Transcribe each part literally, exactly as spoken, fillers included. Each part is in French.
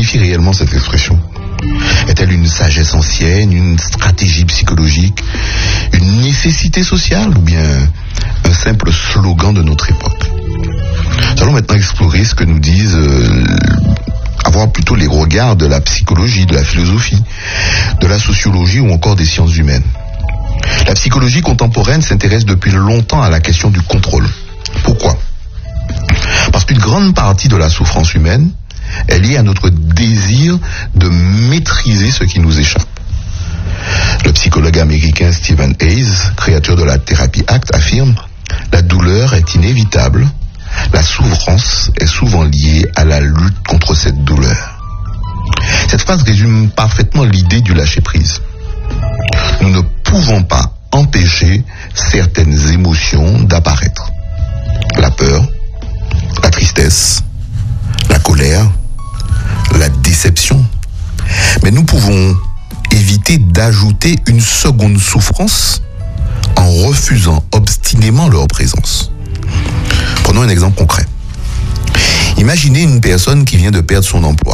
signifie réellement cette expression? Est-elle une sagesse ancienne, une stratégie psychologique, une nécessité sociale ou bien un simple slogan de notre époque? Nous allons maintenant explorer ce que nous disent, euh, avoir plutôt les regards de la psychologie, de la philosophie, de la sociologie ou encore des sciences humaines. La psychologie contemporaine s'intéresse depuis longtemps à la question du contrôle. Pourquoi? Parce qu'une grande partie de la souffrance humaine est liée à notre désir de maîtriser ce qui nous échappe. Le psychologue américain Stephen Hayes, créateur de la thérapie ACT, affirme « La douleur est inévitable, la souffrance est souvent liée à la lutte contre cette douleur. » Cette phrase résume parfaitement l'idée du lâcher-prise. Nous ne pouvons pas empêcher certaines émotions d'apparaître. La peur, la tristesse, la colère, la déception. Mais nous pouvons éviter d'ajouter une seconde souffrance en refusant obstinément leur présence. Prenons un exemple concret. Imaginez une personne qui vient de perdre son emploi.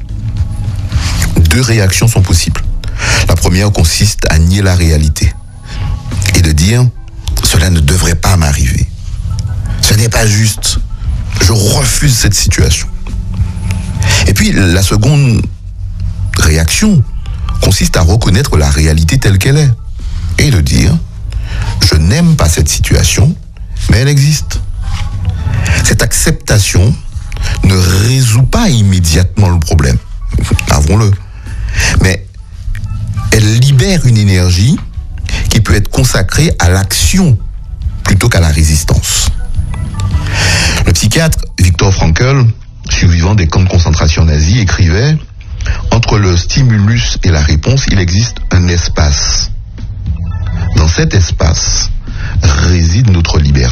Deux réactions sont possibles. La première consiste à nier la réalité et de dire « cela ne devrait pas m'arriver. Ce n'est pas juste. Je refuse cette situation. » Et puis la seconde réaction consiste à reconnaître la réalité telle qu'elle est et de dire « je n'aime pas cette situation, mais elle existe. » Cette acceptation ne résout pas immédiatement le problème, avouons-le, mais elle libère une énergie qui peut être consacrée à l'action plutôt qu'à la résistance. Le psychiatre Viktor Frankl, survivant des camps de concentration nazis, écrivait « Entre le stimulus et la réponse, il existe un espace. Dans cet espace réside notre liberté. »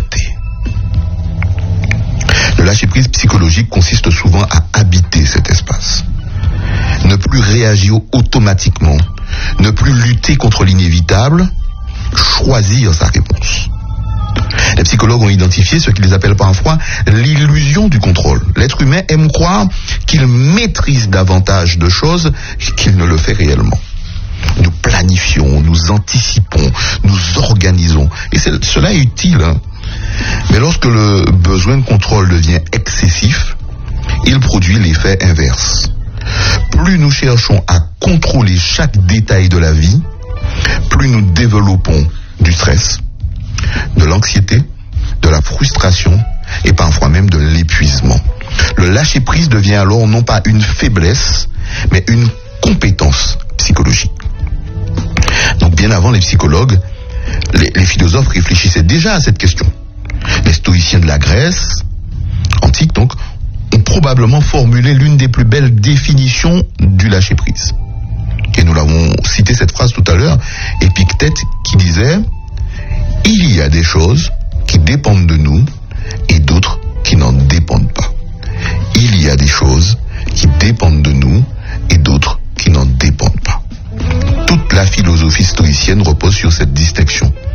Le lâcher-prise psychologique consiste souvent à habiter cet espace. Ne plus réagir automatiquement, ne plus lutter contre l'inévitable, choisir sa réponse. Les psychologues ont identifié ce qu'ils appellent parfois l'illusion du contrôle. L'être humain aime croire qu'il maîtrise davantage de choses qu'il ne le fait réellement. Nous planifions, nous anticipons, nous organisons. Et c'est, cela est utile, hein. Mais lorsque le besoin de contrôle devient excessif, il produit l'effet inverse. Plus nous cherchons à contrôler chaque détail de la vie, plus nous développons du stress, de l'anxiété, de la frustration et parfois même de l'épuisement. Le lâcher-prise devient alors non pas une faiblesse, mais une compétence psychologique. Donc bien avant les psychologues, les, les philosophes réfléchissaient déjà à cette question. Les stoïciens de la Grèce antique, donc, ont probablement formulé l'une des plus belles définitions du lâcher-prise. Et nous l'avons cité cette phrase tout à l'heure, Épictète qui disait « Il y a des choses qui dépendent de nous et d'autres qui n'en dépendent pas. Il y a des choses qui dépendent de nous et d'autres qui n'en dépendent pas. » Toute la philosophie stoïcienne repose sur cette distinction.